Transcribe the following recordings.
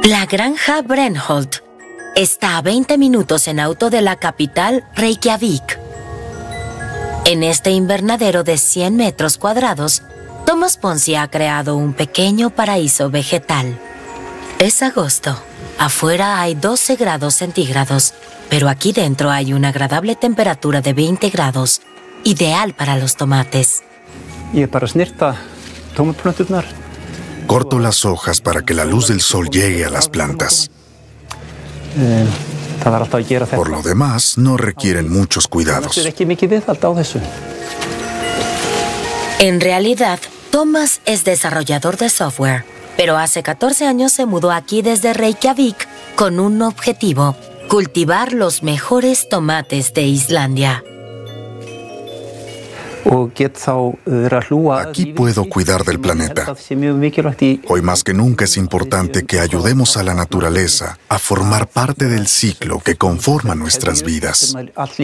La granja Brännholt está a 20 minutos en auto de la capital Reykjavik. En este invernadero de 100 metros cuadrados, Thomas Ponsi ha creado un pequeño paraíso vegetal. Es agosto. Afuera hay 12 grados centígrados, pero aquí dentro hay una agradable temperatura de 20 grados, ideal para los tomates. Corto las hojas para que la luz del sol llegue a las plantas. Por lo demás, no requieren muchos cuidados. En realidad, Thomas es desarrollador de software, pero hace 14 años se mudó aquí desde Reykjavik con un objetivo: cultivar los mejores tomates de Islandia. Aquí puedo cuidar del planeta. Hoy más que nunca es importante que ayudemos a la naturaleza a formar parte del ciclo que conforma nuestras vidas.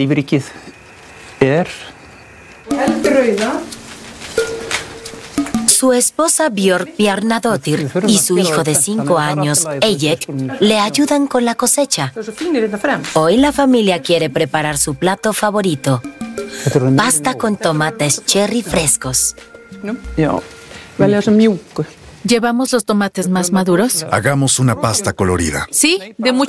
Su esposa Björk Bjarnadóttir y su hijo de 5 años, Ejek, le ayudan con la cosecha. Hoy la familia quiere preparar su plato favorito: pasta con tomates cherry frescos. ¿Llevamos los tomates más maduros? Hagamos una pasta colorida. Sí, de mucho